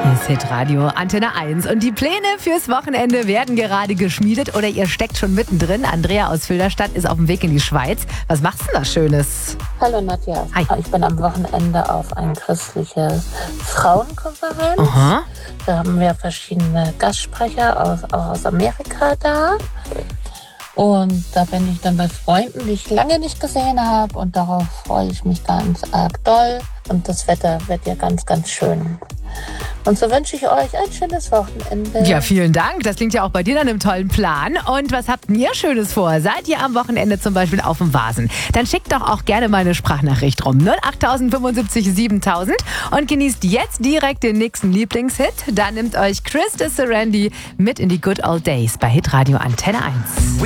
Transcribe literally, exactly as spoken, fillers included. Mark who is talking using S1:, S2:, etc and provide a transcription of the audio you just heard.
S1: Hier ist Hitradio Antenne eins und die Pläne fürs Wochenende werden gerade geschmiedet oder ihr steckt schon mittendrin. Andrea aus Filderstadt ist auf dem Weg in die Schweiz. Was machst du denn da Schönes?
S2: Hallo Nadja.
S1: Hi.
S2: Ich bin am Wochenende auf eine christliche Frauenkonferenz.
S1: Aha.
S2: Da haben wir verschiedene Gastsprecher aus, auch aus Amerika da. Und da bin ich dann bei Freunden, die ich lange nicht gesehen habe. Und darauf freue ich mich ganz arg doll. Und das Wetter wird ja ganz, ganz schön. Und so wünsche ich euch ein schönes Wochenende.
S1: Ja, vielen Dank. Das klingt ja auch bei dir dann im tollen Plan. Und was habt ihr Schönes vor? Seid ihr am Wochenende zum Beispiel auf dem Vasen? Dann schickt doch auch gerne mal eine Sprachnachricht rum. null acht fünfundsiebzig siebentausend und genießt jetzt direkt den nächsten Lieblingshit. Da nimmt euch Chris de Serendi mit in die Good Old Days bei Hitradio Antenne eins.